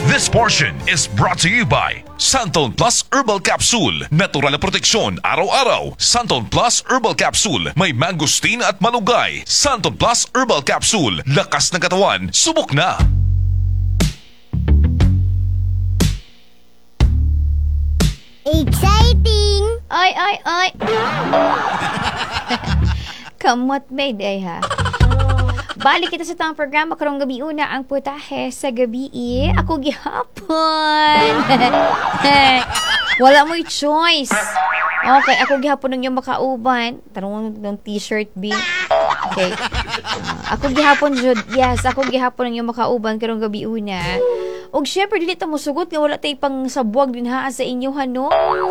This portion is brought to you by Santon Plus Herbal Capsule. Natural na proteksyon araw-araw. Santon Plus Herbal Capsule. May mangosteen at malunggay. Santon Plus Herbal Capsule. Lakas ng katawan. Subok na! Exciting! Ay! Kamot may day ha. Balik kita sa tang programa karong gabi una ang putahe sa gabi. Ako gihapon. Wala mo'y choice. Okay, ako gihapon ng yung makauban. Tarong ng t-shirt B. Okay. Ako gihapon jud. Yes, ako gihapon ng yung makauban karong gabi una. Og syempre dili ta mosugot nga wala tay pang sabuag din ha sa inyo no.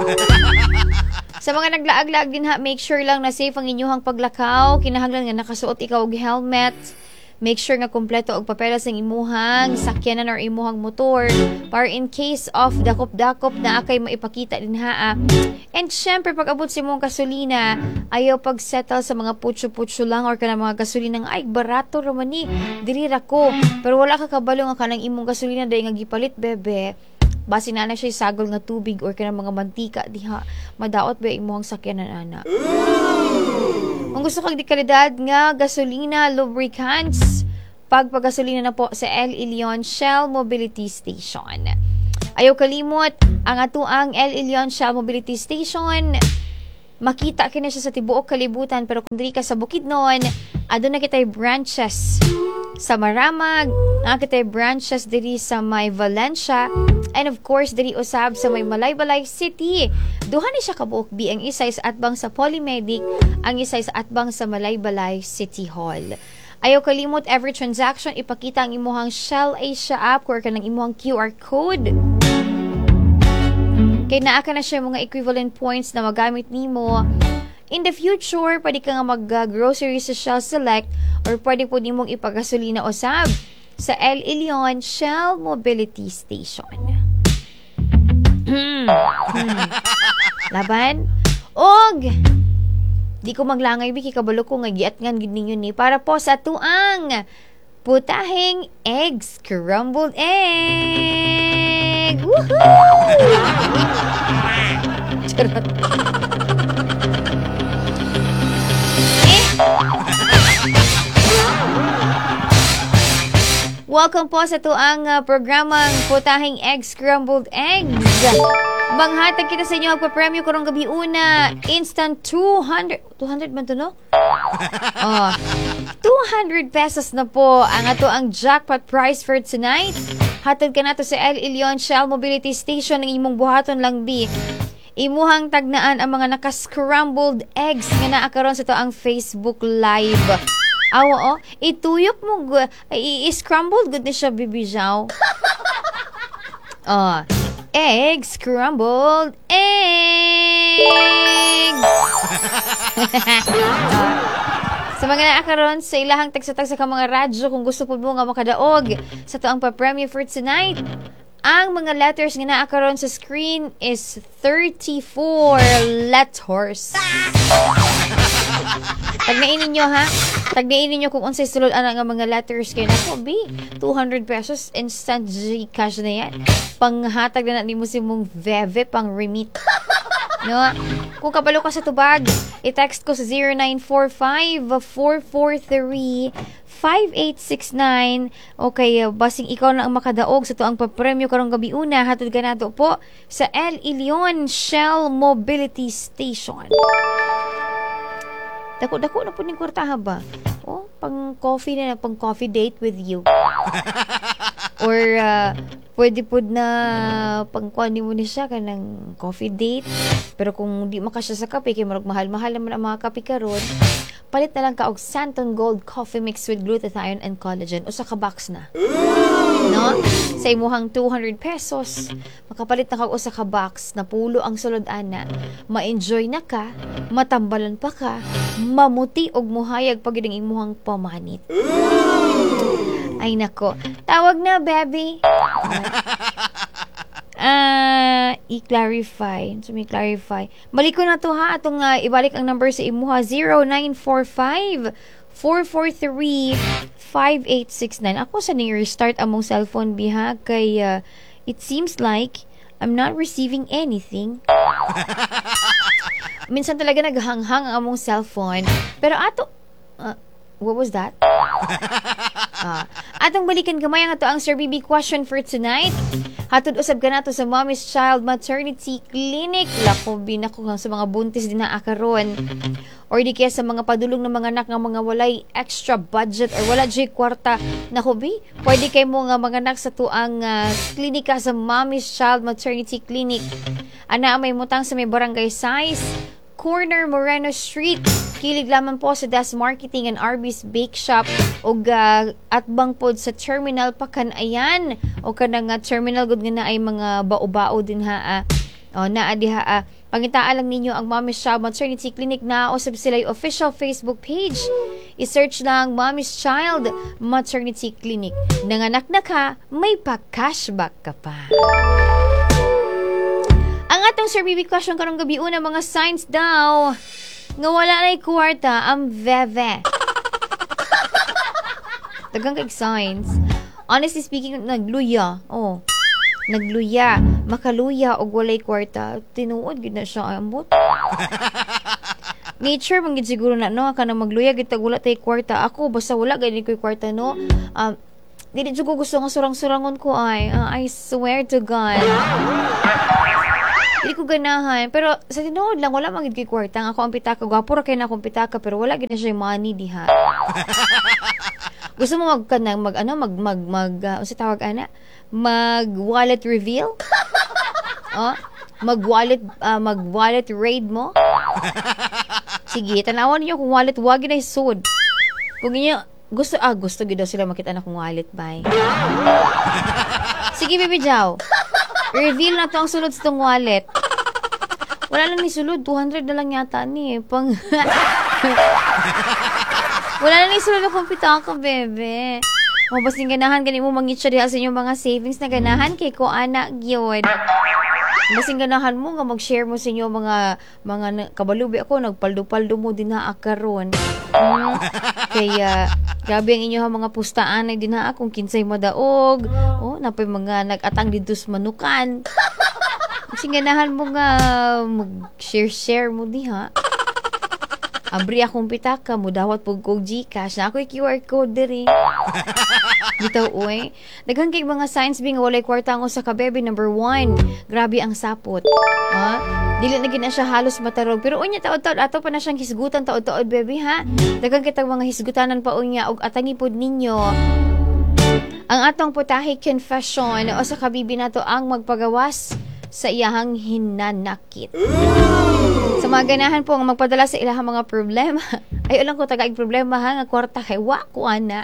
Sa mga naglaag-laag din ha, make sure lang na safe ang inyong paglakaw. Kinahanglan nga nakasuot ikaw og helmet. Make sure nga kompleto og papeles ang imuhang sakyanan or imuhang motor para in case of dakop-dakop na akay maipakita din ha. And syempre pag abot sa imong gasolina, ayaw pag-settle sa mga putyo-putyo lang or kanang mga gasolina nga ay barato ra man ni. Dili ra ko. Pero wala ka kabalo nga kanang imong gasolina day nga gipalit bebe. Basi na siya sagol nga tubig or kanang mga mantika diha. Madaot ba imong sakyanan ana. Kung gusto kang di kalidad nga gasolina, lubricants, pagpagasolina na po sa El Elyon Shell Mobility Station. Ayaw kalimot, ang atuang El Elyon Shell Mobility Station, makita kina siya sa tibuok kalibutan, pero kung diri ka sa Bukidnon, adun na kitay branches sa Maramag, na kitay branches diri sa may Valencia, and of course diri usab sa may Malaybalay City. Duha ni siya kabuok bi, ang isa sa atbang sa Polymedic, ang isa sa atbang sa Malaybalay City Hall. Ayaw kalimot, every transaction ipakita ang imuhang Shell Asia app or kanang imuhang QR code. Kay naa ka na siya mga equivalent points na magamit nimo. In the future, pwede ka nga mag-grocery sa Shell Select or pwede po nimong ipagasolina usab sa El Elyon Shell Mobility Station. Laban? Og di ko maglangay biki kabalo ko nga giatngan gid ninyo ni para po sa tuang putaheng egg scrambled egg. Woohoo! Charot. Welcome po sa tuang programang Putahing Egg Scrambled Eggs. Manghatag kita sa inyo magpapremyo karong gabi una. Instant 200 man to no? 200 pesos na po ang ato ang jackpot prize for tonight. Hatag ka nato sa El Elyon Shell Mobility Station ng imong buhaton lang bi. Imuhang tagnaan ang mga naka-scrambled eggs nga naa karon sa tuang Facebook Live. Awo, ituyok mo, i-scrambled good na siya, bibijaw. Egg, scrambled egg! Sa mga naakaroon sa ilahang tagsa-tagsa ka mga radyo, kung gusto po mo nga makadaog sa tuang pa-premiere for tonight, ang mga letters nga naakaroon sa screen is 34 letters. Tagnain ninyo ha. Tagnain ninyo kung unsay sulod ana nga mga letters kay nako bi 200 pesos instant Gcash na yan. Panghatag na nimo si mong veve pang remit. No? Kung kabalo ka sa tubag, i-text ko sa 0945-443-5869. Okay, basing ikaw na ang makadaog sa tuang papremyo karong gabi una. Hatod ka nato po sa El Elyon Shell Mobility Station. Dako-dako na po ning kwartaha ba? Pang coffee na, pang coffee date with you. Or pwede po na pangkuhanin mo na siya ka ng coffee date. Pero kung di makasya sa kape, kaya marag mahal-mahal naman ang mga kape karon, palit na lang ka og Santon Gold Coffee Mix with Glutathione and Collagen. O sa ka-box na. No? Sa imuhang 200 pesos, makapalit na ka o sa ka-box na pulo ang sulod ana. Ma-enjoy na ka, matambalan pa ka, mamuti og muhayag pag ang imuhang pamanit. Ay nako, tawag na baby. I-clarify. So, may clarify. Balik ko na to ha. Atong ibalik ang number sa imuha. 0945 443-5869. Ako sa ni-restart among cellphone biha kay it seems like I'm not receiving anything. Minsan talaga naghanghang ang among cellphone. Pero what was that? Atong balikan gamay ang ato ang Sir BB question for tonight. Hatod usab ka nato sa Mommy's Child Maternity Clinic. Lako binako sa mga buntis din na akaron. Or di kaya sa mga padulong ng mga anak nga mga walay extra budget or wala jay kwarta. Nako bi, pwede kay mo nga mga anak sa tuang klinika sa Mommy's Child Maternity Clinic. Ana may mutang sa may barangay size Corner Moreno Street. Kilig lamang po sa Das Marketing and Arby's Bake Shop o atbang pod sa Terminal Pakanayan o kanang terminal gud nga na ay mga bao-bao din ha. Naa diha pangitaan lang ninyo ang Mommy's Child Maternity Clinic na usab sila yung official Facebook page. I-search lang Mommy's Child Maternity Clinic. Nanganak na ka, may pa-cashback ka pa. Ang atong Sir BB question karong gabi una mga signs daw nga wala na'y kwarta ang veve. Tagang kay signs. Honestly speaking, nagluya. Nagluya. Makaluya o walay kwarta. Tinuod, gid na siya ambot. Nature, manggid siguro na, no? Kanang magluya, gid wala tay kwarta. Ako, basta wala, ganyan ko'y kwarta, no? Dili ko gusto nga surang-surangon ko ay. I swear to God. Hindi ko ganahan. Pero sa tinuod lang, wala magid kay kwarta. Ako ang pitaka. Gwapo ra kay na akong pitaka. Pero wala gid na siya money diha. Gusto mo unsa tawag ana? Mag-wallet reveal? Mag-wallet raid mo? Sige, tanawan niyo kung wallet wag na isud. Kung inyo gusto gid daw sila makita na kung wallet bye. Sige, Baby Jow. Reveal na to ang sulod sa tong wallet. Wala lang ni sulod. 200 na lang yata ni. Wala lang ni sulod akong pitaka, bebe. Mabasing ganahan, ganin mo mangit siya diha sa inyong mga savings na ganahan kay ko anak gyud. Basing ganahan mo nga mag-share mo sa inyo mga kabalubi ako, nagpaldo-paldo mo din na akaron. Kaya grabe ang inyo mga pustaan ay din na akong kinsay madaog. Napay mga nag-atang dito sa manukan. Basing ganahan mo nga mag-share mo diha. Abri akong pitaka mo dawat pug kog GCash na ako'y QR code diri. Bitaw oy. Daghang kay mga signs nga walay kwarta ngo sa kabebe number 1. Grabe ang sapot. Dili na gid na siya halos matarog pero unya taod-taod ato pa na siyang hisgutan taod-taod bebe ha. Daghang kitang mga hisgutanan pa unya og atangi pod ninyo. Ang atong putahe confession o sa kabibi nato ang magpagawas sa iyahang hinanakit. Sa mga ganahan po ang magpadala sa ilahang mga problema. Ay, alam ko tagaig problema ha, nga kwarta kay wako ana.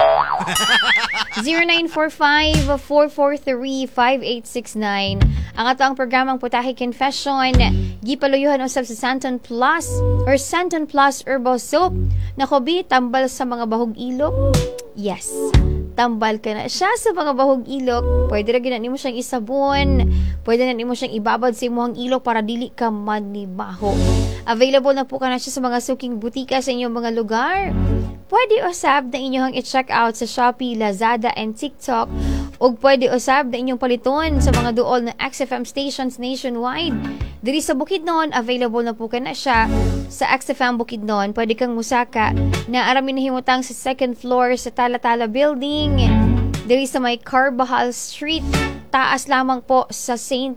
0945-443-5869. Ang ato ang programang Putahe Confession. Gipaluyuhan usab sa Santon Plus or Santon Plus Herbal Soap. Nakobi, tambal sa mga bahog ilok. Yes. Tambal ka na siya sa mga bahog ilok. Pwede rin na nimo siyang isabon. Pwede na nimo siyang ibabad sa imong ilok para dili ka manibaho. Available na po ka na siya sa mga suking butika sa inyong mga lugar. Pwede usab na inyong i-check out sa Shopee, Lazada, and TikTok. O pwede usab na inyong paliton sa mga duol na XFM stations nationwide. Diri sa Bukidnon, available na po ka na siya sa XFM Bukidnon. Pwede kang musaka na aramin na himutang sa second floor sa Talatala Building. Diri sa may Carbajal Street, taas lamang po sa Saint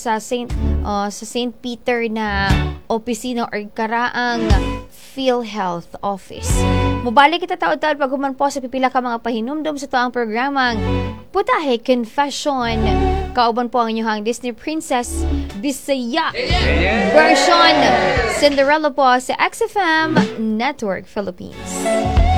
Peter na opisina or karaang PhilHealth Office. Mubalik kita taod-taod pag human po sa pipila ka mga pahinumdom sa toang programang Putahe Confession. Kauban po ang inyong Disney Princess Bisaya version Cinderella po sa XFM Network Philippines.